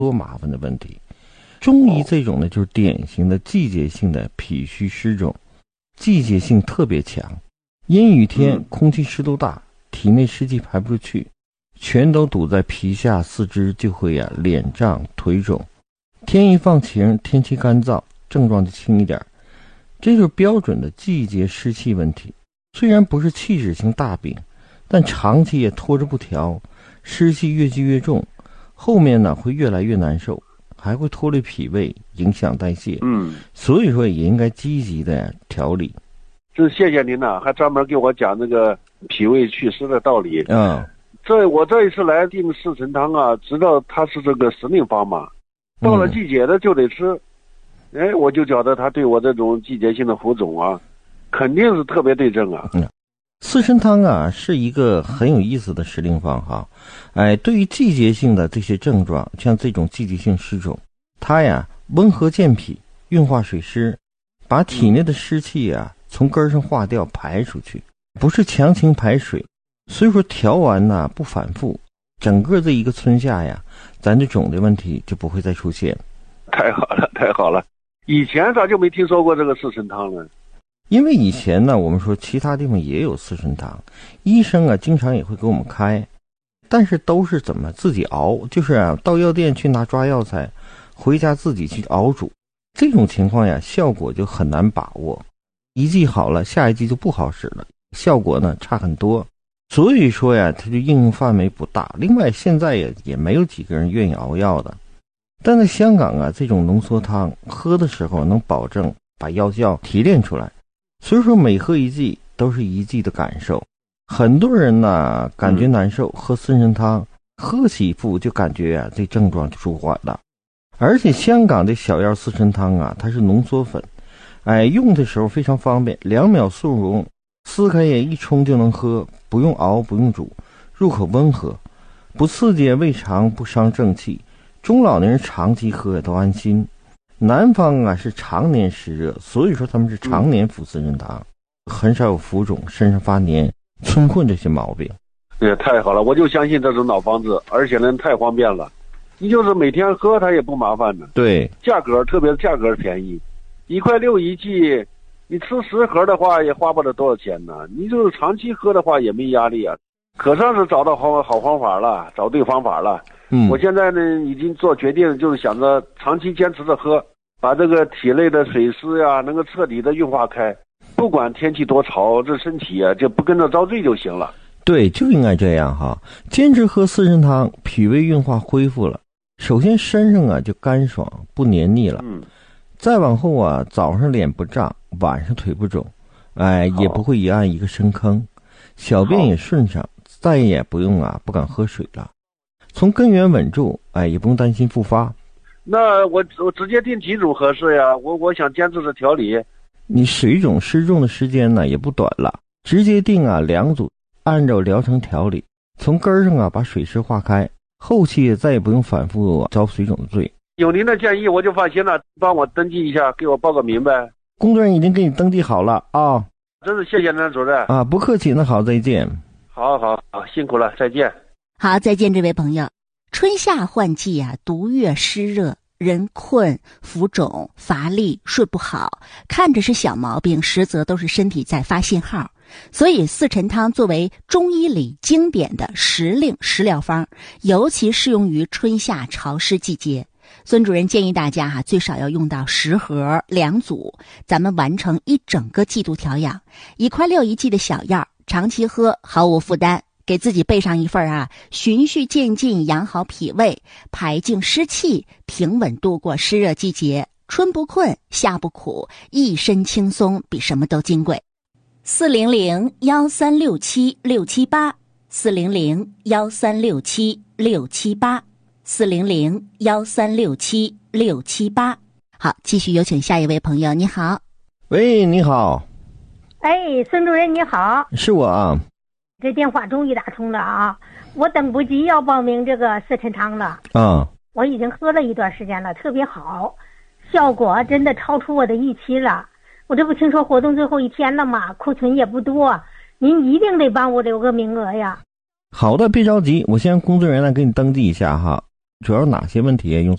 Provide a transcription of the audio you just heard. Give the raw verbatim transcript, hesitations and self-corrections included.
多麻烦的问题。中医这种呢，就是典型的季节性的脾虚湿肿，季节性特别强。阴雨天空气湿度大，体内湿气排不出去，全都堵在皮下四肢，就会啊脸胀腿肿。天一放晴，天气干燥，症状就轻一点。这就是标准的季节湿气问题。虽然不是器质性大病，但长期也拖着不调，湿气越积越重，后面呢会越来越难受，还会拖累脾胃，影响代谢。 嗯， 所以说也应该积极的调理。 这谢谢您呐、啊，还专门给我讲那个脾胃祛湿的道理。 嗯， 这我这一次来订四神汤啊，知道它是这个时令方嘛，到了季节的就得吃。嗯、哎，我就觉得它对我这种季节性的浮肿啊，肯定是特别对症啊。 嗯，四神汤啊是一个很有意思的时令方哈。哎，对于季节性的这些症状，像这种季节性湿肿，它呀温和健脾，运化水湿，把体内的湿气啊从根上化掉排出去，不是强行排水。所以说调完呢不反复，整个这一个春夏呀，咱这肿的问题就不会再出现。 太好了，太好了！以前咋就没听说过这个四神汤呢？ 因为以前呢，我们说其他地方也有四神汤，医生啊经常也会给我们开，但是都是怎么自己熬，就是啊到药店去拿抓药材，回家自己去熬煮。这种情况呀，效果就很难把握，一剂好了，下一剂就不好使了，效果呢差很多。所以说呀，它就应用范围不大。另外，现在也也没有几个人愿意熬药的。但在香港啊，这种浓缩汤喝的时候能保证把药效提炼出来，所以说每喝一剂都是一剂的感受。很多人呢感觉难受，喝四神汤喝几副就感觉啊这症状就舒缓了。而且香港的小药四神汤啊，它是浓缩粉，哎，用的时候非常方便，两秒速溶，撕开也一冲就能喝，不用熬不用煮，入口温和，不刺激胃肠，不伤正气。中老年人长期喝都安心。南方啊是常年湿热，所以说他们是常年服四神汤，很少有浮肿、身上发黏、春困这些毛病。 也太好了，我就相信这种老方子，而且呢太方便了。你就是每天喝它也不麻烦呢。 对， 价格特别价格便宜，一块六一剂，你吃十盒的话也花不了多少钱呢。你就是长期喝的话也没压力啊，可算是找到好好方法了，找对方法了。 嗯， 我现在呢已经做决定，就是想着长期坚持着喝，把这个体内的水湿呀能够彻底的运化开，不管天气多潮，这身体啊就不跟着遭罪就行了。 对，就应该这样哈。坚持喝四神汤，脾胃运化恢复了，首先身上啊就干爽不黏腻了。 嗯， 再往后啊，早上脸不胀，晚上腿不肿，哎，也不会一按一个深坑，小便也顺畅，再也不用啊不敢喝水了。从根源稳住，哎，也不用担心复发。 那我我直接定几种合适呀？我我想坚持着调理。 你水肿湿重的时间呢也不短了，直接定啊两组，按照疗程调理，从根上啊把水湿化开，后期再也不用反复遭水肿的罪。 有您的建议我就放心了，帮我登记一下，给我报个名呗。 工作人员已经给你登记好了啊。 真是谢谢您主任啊，不客气，那好，再见。 好好好，辛苦了，再见。 好，再见，这位朋友。春夏换季啊，毒月湿热，人困、浮肿、乏力、睡不好，看着是小毛病，实则都是身体在发信号。所以四神汤作为中医里经典的时令食疗方，尤其适用于春夏潮湿季节。孙主任建议大家哈、啊，最少要用到十盒两组，咱们完成一整个季度调养。一块六一剂的小药，长期喝毫无负担。给自己备上一份啊，循序渐进养好脾胃，排净湿气，平稳度过湿热季节。春不困，夏不苦，一身轻松，比什么都金贵。四零零幺三六七六七八，四零零幺三六七六七八，四零零幺三六七六七八。好，继续有请下一位朋友。你好。 喂，你好。 哎，孙主任你好。 是我啊。 这电话终于打通了啊！我等不及要报名这个四神汤了。 啊， 我已经喝了一段时间了，特别好，效果真的超出我的预期了。我这不听说活动最后一天了吗？库存也不多，您一定得帮我留个名额呀。 好的，别着急，我先让工作人员来给你登记一下哈。 主要哪些问题用